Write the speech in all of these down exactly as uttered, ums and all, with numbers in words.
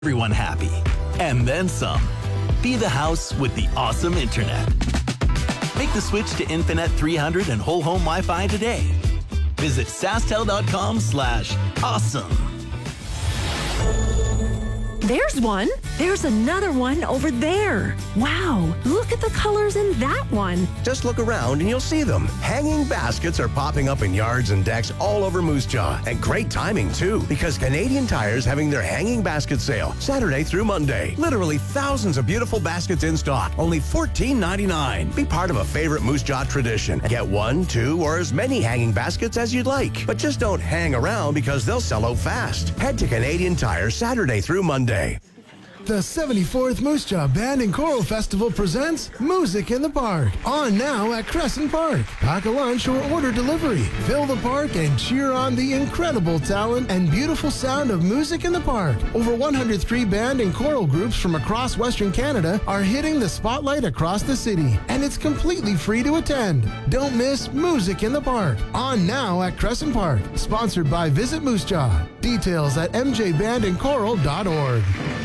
Everyone happy. And then some. Be the house with the awesome internet. Make the switch to Infinet three hundred and whole home Wi-Fi today. Visit sastel.com slash awesome. There's one. There's another one over there. Wow, look at the colors in that one. Just look around and you'll see them. Hanging baskets are popping up in yards and decks all over Moose Jaw. And great timing, too, because Canadian Tire's having their hanging basket sale Saturday through Monday. Literally thousands of beautiful baskets in stock, only fourteen ninety-nine. Be part of a favorite Moose Jaw tradition. Get one, two, or as many hanging baskets as you'd like. But just don't hang around because they'll sell out fast. Head to Canadian Tire Saturday through Monday. The seventy-fourth Moose Jaw Band and Choral Festival presents Music in the Park. On now at Crescent Park. Pack a lunch or order delivery. Fill the park and cheer on the incredible talent and beautiful sound of music in the park. Over one hundred three band and choral groups from across Western Canada are hitting the spotlight across the city. And it's completely free to attend. Don't miss Music in the Park. On now at Crescent Park. Sponsored by Visit Moose Jaw. Details at m j band and choral dot org.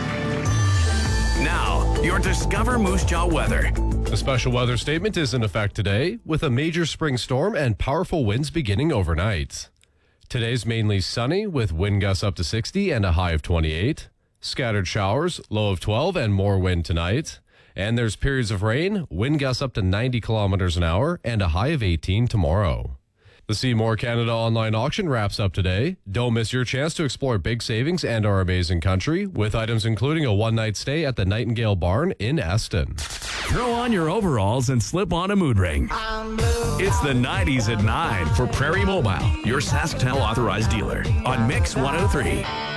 Now, your Discover Moose Jaw weather. A special weather statement is in effect today, with a major spring storm and powerful winds beginning overnight. Today's mainly sunny, with wind gusts up to sixty and a high of twenty-eight. Scattered showers, low of twelve and more wind tonight. And there's periods of rain, wind gusts up to ninety kilometers an hour and a high of eighteen tomorrow. The Seymour Canada online auction wraps up today. Don't miss your chance to explore big savings and our amazing country with items including a one-night stay at the Nightingale Barn in Eston. Throw on your overalls and slip on a mood ring. It's the nineties at nine for Prairie Mobile, your SaskTel authorized dealer on Mix one oh three.